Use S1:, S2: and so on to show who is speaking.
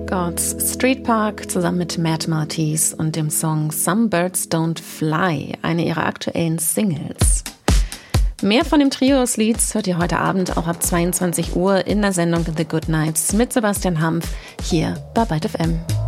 S1: Records, Street Park zusammen mit Matt Maltese und dem Song Some Birds Don't Fly, eine ihrer aktuellen Singles. Mehr von dem Trio aus Leeds hört ihr heute Abend auch ab 22 Uhr in der Sendung The Good Nights mit Sebastian Hampf hier bei Byte FM.